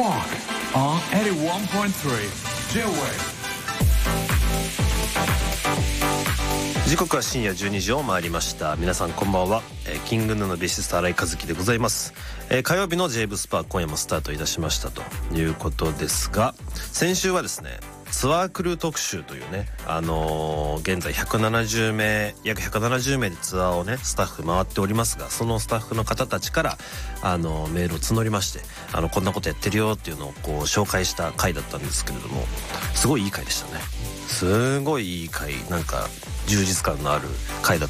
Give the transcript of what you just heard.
Spark on 81.3 J-Wave。 時刻は深夜12時を回りました。皆さんこんばんは。キングヌーのベーシスト新井和樹でございます。火曜日の J-Wave スパー今夜もスタートいたしましたということですが、先週はですねツアークルー特集というね、現在約170名でツアーをねスタッフ回っておりますが、そのスタッフの方たちからメールを募りまして、こんなことやってるよっていうのをこう紹介した回だったんですけれども、すごいいい回でしたね。すごいいい回、なんか充実感のある回だっ